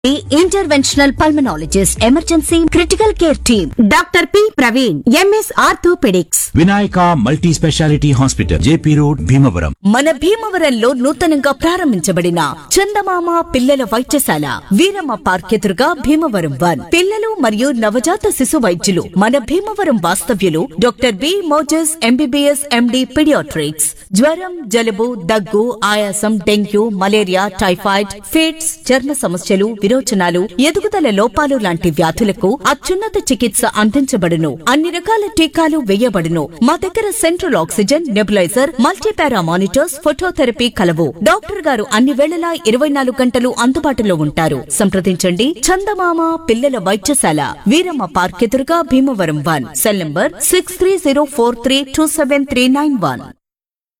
Interventional pulmonologist, emergency critical care team. Doctor P Praveen, MS orthopaedics. Vinayaka multi speciality hospital, JP road, Bhimavaram. మన భీమవరంలో నూతనంగా ప్రారంభించబడిన చందమామ పిల్లల వైద్యశాల, వీరమ్మ పార్క్ ఎదురుగా, భీమవరం 1. పిల్లలు మరియు నవజాత శిశు వైద్యులు మన భీమవరం వాస్తవ్యులు డాక్టర్ బి మోజస్, ఎంబీబీఎస్, ఎండి పిడియాట్రిక్స్. జ్వరం, జలుబు, దగ్గు, ఆయాసం, డెంగ్యూ, మలేరియా, టైఫాయిడ్, ఫిట్స్, చర్మ సమస్యలు, విరోచనాలు, ఎదుగుదల లోపాలు లాంటి వ్యాధులకు అత్యున్నత చికిత్స అందించబడును. అన్ని రకాల టీకాలు వేయబడును. మా దగ్గర central oxygen, nebuliser, multipara monitors, phototherapy కలవు. డాక్టర్ గారు అన్ని వేళలా 24 గంటలు అందుబాటులో ఉంటారు. సంప్రదించండి. చందమామ పిల్లల వైద్యశాల, వీరమ్మ పార్క్ ఎదురుగా, భీమవరం 1. Cell number 6304327391.